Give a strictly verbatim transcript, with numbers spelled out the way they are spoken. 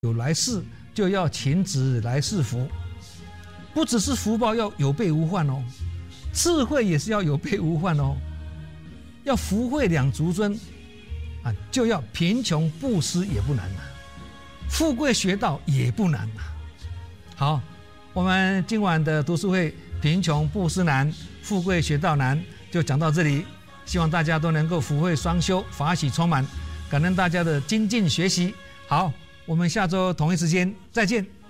有来世，就要勤植来世福。不只是福报要有备无患哦，智慧也是要有备无患哦。要福慧两足尊啊，就要贫穷布施也不难啊，富贵学道也不难啊。好，我们今晚的读书会，贫穷布施难，富贵学道难，就讲到这里。希望大家都能够福慧双修，法喜充满，感恩大家的精进学习。好，我们下周同一时间再见。